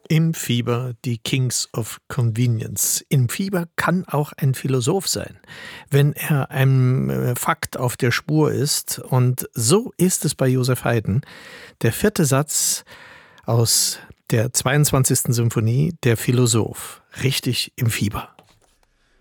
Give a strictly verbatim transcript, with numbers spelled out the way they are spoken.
Im Fieber die Kings of Convenience. Im Fieber kann auch ein Philosoph sein, wenn er einem äh, Fakt auf der Spur ist. Und so ist es bei Joseph Haydn. Der vierte Satz aus der zweiundzwanzigsten Symphonie, der Philosoph, richtig im Fieber.